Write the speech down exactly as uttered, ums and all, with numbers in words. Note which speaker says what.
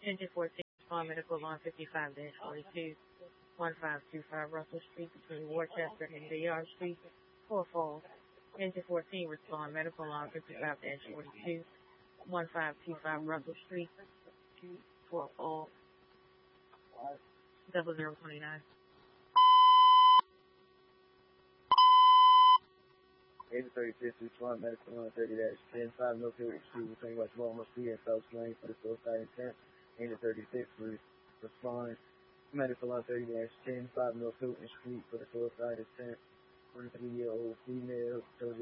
Speaker 1: Engine fourteen, respond medical line fifty-five forty-two, one five two five Russell Street between Worcester and Bayard Street, for fall. Engine fourteen, respond medical line fifty-five forty-two, one five two five Russell Street, for fall. Double zero twenty nine.
Speaker 2: Engine thirty-six, respond medical line thirty ten, five no two two between West Baltimore Street and South Lane for the suicide intent. Engine thirty-six, respond medical line thirty ten, five no two Street for the suicide intent. twenty-three year old female,